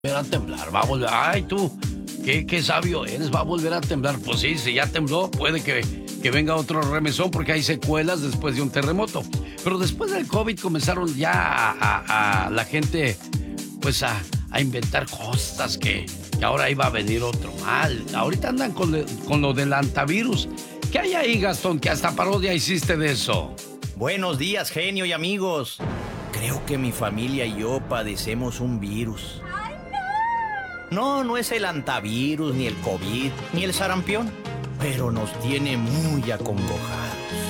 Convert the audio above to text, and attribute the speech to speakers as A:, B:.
A: volver a temblar, va a volver. Ay, tú, qué sabio eres, va a volver a temblar. Pues sí, si ya tembló, puede que venga otro remesón porque hay secuelas después de un terremoto. Pero después del COVID comenzaron ya a la gente, pues a inventar cosas que ahora iba a venir otro mal. Ahorita andan con lo del antivirus. ¿Qué hay ahí, Gastón? Que hasta parodia hiciste de eso.
B: Buenos días, genio y amigos. Creo que mi familia y yo padecemos un virus. No, no es el antivirus, ni el COVID, ni el sarampión, pero nos tiene muy acongojados.